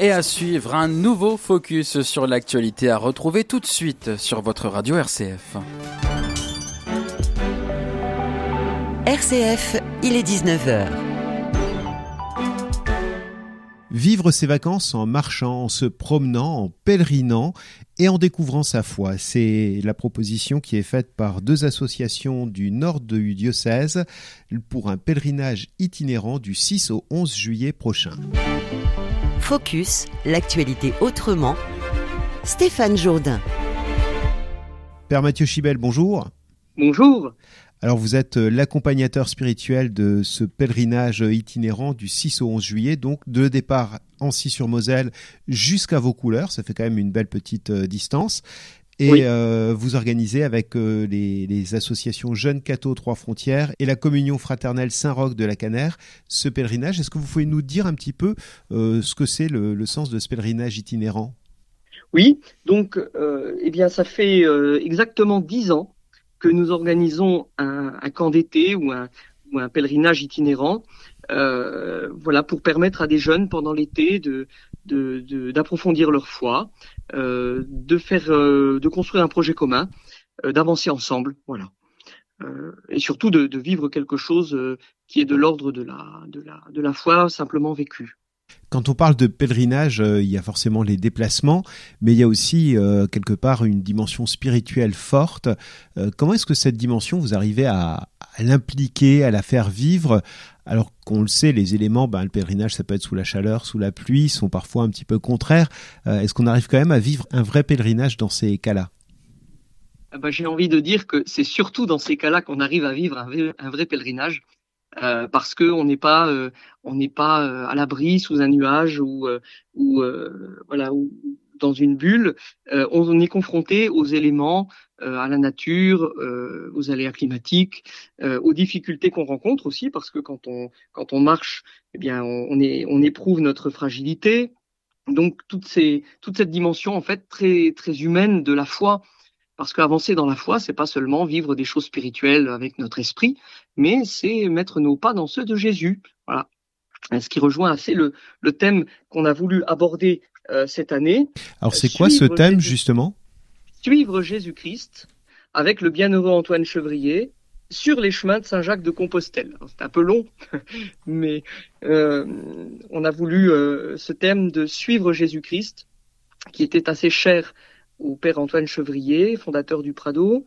Et à suivre, un nouveau focus sur l'actualité à retrouver tout de suite sur votre radio RCF. RCF, il est 19h. Vivre ses vacances en marchant, en se promenant, en pèlerinant et en découvrant sa foi. C'est la proposition qui est faite par deux associations du nord du diocèse pour un pèlerinage itinérant du 6 au 11 juillet prochain. Focus, l'actualité autrement. Stéphane Jourdain. Père Mathieu Chibel, bonjour. Bonjour. Alors vous êtes l'accompagnateur spirituel de ce pèlerinage itinérant du 6 au 11 juillet, donc de départ Ancy-sur-Moselle jusqu'à Vaucouleurs, ça fait quand même une belle petite distance. Et oui. Vous organisez avec les associations Jeunes Cathos Trois Frontières et la Communion Fraternelle Saint-Roch de la Canère ce pèlerinage. Est-ce que vous pouvez nous dire un petit peu ce que c'est le sens de ce pèlerinage itinérant ? Oui, donc ça fait exactement 10 ans que nous organisons un camp d'été ou un pèlerinage itinérant, pour permettre à des jeunes pendant l'été d'approfondir leur foi, de construire un projet commun, d'avancer ensemble, et surtout de vivre quelque chose qui est de l'ordre de la foi simplement vécue. Quand on parle de pèlerinage, il y a forcément les déplacements, mais il y a aussi quelque part une dimension spirituelle forte. Comment est-ce que cette dimension, vous arrivez à l'impliquer, à la faire vivre ? Alors qu'on le sait, les éléments, le pèlerinage, ça peut être sous la chaleur, sous la pluie, sont parfois un petit peu contraires. Est-ce qu'on arrive quand même à vivre un vrai pèlerinage dans ces cas-là ? J'ai envie de dire que c'est surtout dans ces cas-là qu'on arrive à vivre un vrai pèlerinage. Parce que on n'est pas à l'abri sous un nuage ou dans une bulle. On est confronté aux éléments, à la nature, aux aléas climatiques, aux difficultés qu'on rencontre aussi, parce que quand on marche, on éprouve notre fragilité. Donc toute cette dimension en fait très très humaine de la foi. Parce qu'avancer dans la foi, c'est pas seulement vivre des choses spirituelles avec notre esprit, mais c'est mettre nos pas dans ceux de Jésus. Voilà. Ce qui rejoint assez le thème qu'on a voulu aborder cette année. Alors c'est quoi ce thème justement ? Suivre Jésus-Christ avec le bienheureux Antoine Chevrier sur les chemins de Saint-Jacques de Compostelle. Alors, c'est un peu long, mais on a voulu ce thème de suivre Jésus-Christ, qui était assez cher au père Antoine Chevrier, fondateur du Prado,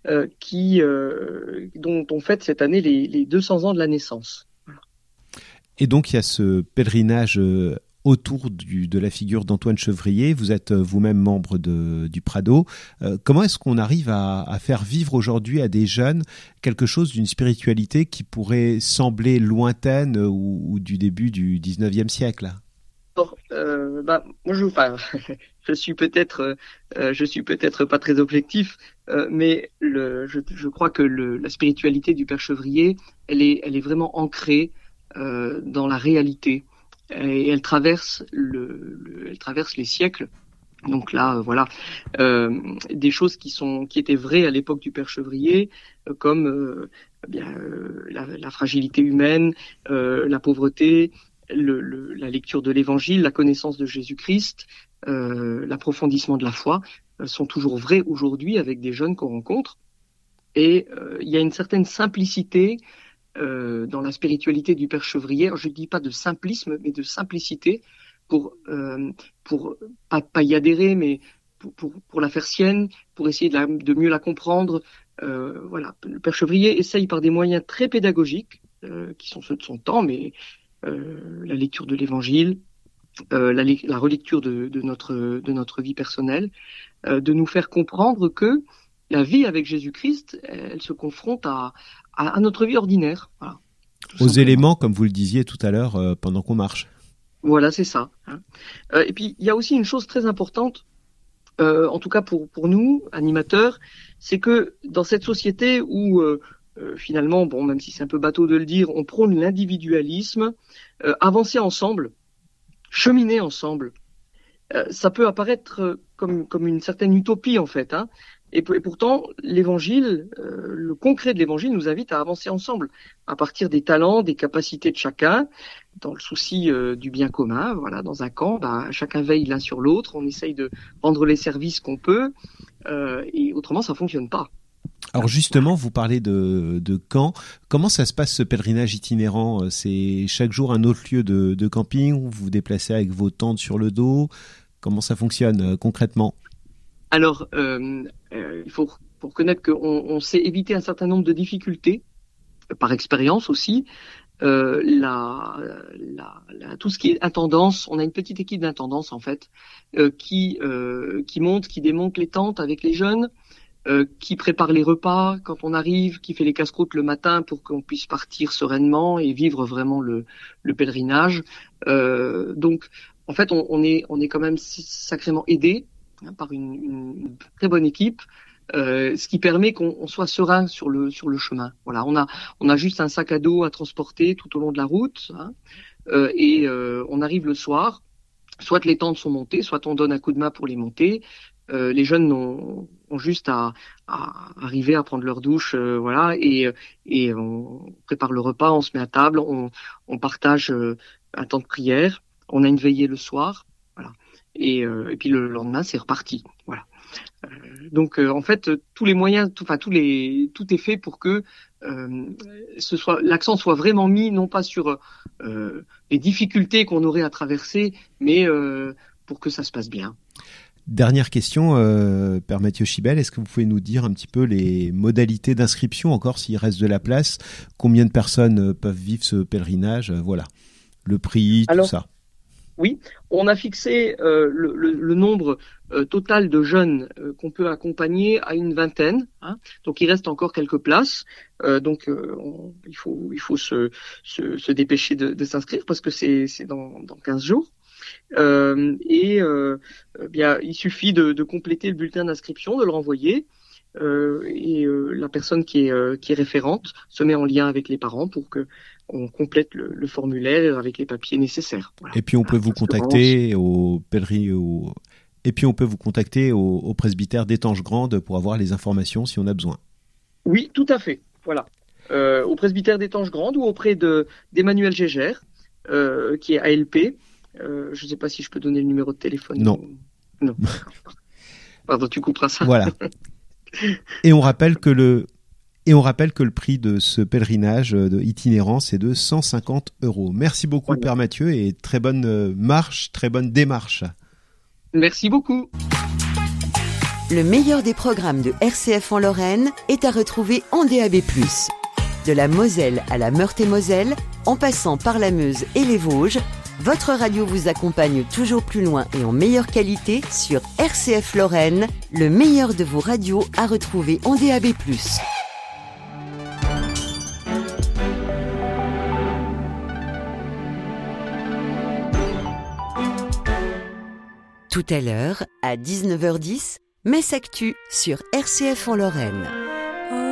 dont on fête cette année les 200 ans de la naissance. Et donc il y a ce pèlerinage autour de la figure d'Antoine Chevrier. Vous êtes vous-même membre du Prado. Comment est-ce qu'on arrive à faire vivre aujourd'hui à des jeunes quelque chose d'une spiritualité qui pourrait sembler lointaine ou du début du 19e siècle ? Moi je suis peut-être pas très objectif, mais je crois que la spiritualité du Père Chevrier, elle est vraiment ancrée dans la réalité et elle traverse les siècles. Donc là, des choses qui étaient vraies à l'époque du Père Chevrier, comme la fragilité humaine, la pauvreté. La lecture de l'Évangile, la connaissance de Jésus-Christ, l'approfondissement de la foi sont toujours vrais aujourd'hui avec des jeunes qu'on rencontre. Et il y a une certaine simplicité dans la spiritualité du Père Chevrier. Alors, je ne dis pas de simplisme, mais de simplicité pour pas y adhérer, mais pour la faire sienne, pour essayer de mieux la comprendre. Le Père Chevrier essaye par des moyens très pédagogiques, qui sont ceux de son temps, mais la lecture de l'Évangile, la relecture de notre vie personnelle, de nous faire comprendre que la vie avec Jésus-Christ, elle se confronte à notre vie ordinaire. Voilà, aux éléments, comme vous le disiez tout à l'heure, pendant qu'on marche. Voilà, c'est ça. Et puis, il y a aussi une chose très importante, en tout cas pour nous, animateurs, c'est que dans cette société où finalement, même si c'est un peu bateau de le dire, on prône l'individualisme, avancer ensemble, cheminer ensemble. Ça peut apparaître comme une certaine utopie en fait, Et pourtant, l'évangile, le concret de l'évangile nous invite à avancer ensemble, à partir des talents, des capacités de chacun, dans le souci du bien commun. Voilà, dans un camp, chacun veille l'un sur l'autre, on essaye de rendre les services qu'on peut, et autrement, ça fonctionne pas. Alors justement, vous parlez de camp. Comment ça se passe ce pèlerinage itinérant? C'est chaque jour un autre lieu de camping, où vous vous déplacez avec vos tentes sur le dos? Comment ça fonctionne concrètement? Alors, il faut reconnaître qu'on sait éviter un certain nombre de difficultés, par expérience aussi. Tout ce qui est intendance, on a une petite équipe d'intendance en fait, qui démonte les tentes avec les jeunes, qui prépare les repas quand on arrive, qui fait les casse-croûtes le matin pour qu'on puisse partir sereinement et vivre vraiment le pèlerinage. Donc, en fait, on est quand même sacrément aidé par une très bonne équipe, ce qui permet qu'on soit serein sur le chemin. Voilà, on a juste un sac à dos à transporter tout au long de la route, et on arrive le soir. Soit les tentes sont montées, soit on donne un coup de main pour les monter. Les jeunes ont juste à arriver à prendre leur douche, voilà, et on prépare le repas, on se met à table, on partage un temps de prière, on a une veillée le soir, voilà, et puis le lendemain c'est reparti, voilà. Donc en fait tous les moyens, tout est fait pour que l'accent soit vraiment mis non pas sur les difficultés qu'on aurait à traverser, mais pour que ça se passe bien. Dernière question, Père Mathieu Chibel, est-ce que vous pouvez nous dire un petit peu les modalités d'inscription, encore s'il reste de la place, combien de personnes peuvent vivre ce pèlerinage, voilà, le prix, tout ça? Oui, on a fixé le nombre total de jeunes qu'on peut accompagner à une vingtaine, donc il reste encore quelques places, donc il faut se dépêcher de s'inscrire parce que c'est dans 15 jours. Bien, il suffit de compléter le bulletin d'inscription, de le renvoyer, et la personne qui est référente se met en lien avec les parents pour que on complète le formulaire avec les papiers nécessaires. Voilà. Et puis on peut vous contacter au presbytère d'Étanges-Grandes pour avoir les informations si on a besoin. Oui, tout à fait. Voilà. Au presbytère d'Étanges-Grandes ou auprès d'Emmanuel Gégère, qui est ALP. Je ne sais pas si je peux donner le numéro de téléphone. Non. Non. Pardon, tu couperas ça. Voilà. Et on rappelle que le prix de ce pèlerinage itinérant, c'est de 150 €. Merci beaucoup, Père Mathieu, et très bonne marche, très bonne démarche. Merci beaucoup. Le meilleur des programmes de RCF en Lorraine est à retrouver en DAB+. De la Moselle à la Meurthe-et-Moselle, en passant par la Meuse et les Vosges, votre radio vous accompagne toujours plus loin et en meilleure qualité sur RCF Lorraine, le meilleur de vos radios à retrouver en DAB+. Tout à l'heure, à 19h10, Messe Actu sur RCF en Lorraine.